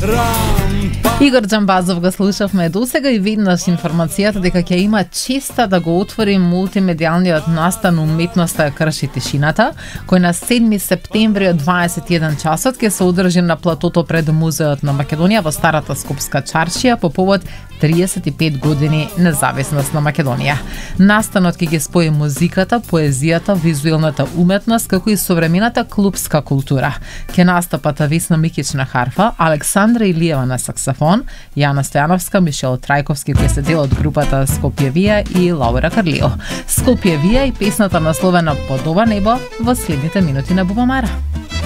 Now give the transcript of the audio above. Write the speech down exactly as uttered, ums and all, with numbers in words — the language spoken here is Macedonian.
Игор Джамбазов го слушавме досега и веднаш информацијата дека ќе има честа да го отвори мултимедијалниот настан Уметноста крши тишината, кој на седми септември од дваесет и еден часот ќе се одржи на платото пред Музеот на Македонија во Старата Скопска чаршија по повод триесет и пет години независност на Македонија. Настанот ќе ги спои музиката, поезијата, визуелната уметност како и современата клубска култура. Ќе настапат Весна Микич на харфа, Александра Илиева на саксофон, Јана Стојановска, Мишел Трајковски кој се дел од групата Скопје Вија и Лаура Карлио. Скопје Вија и песната насловена Под ова небо во следните минути на Бубамара.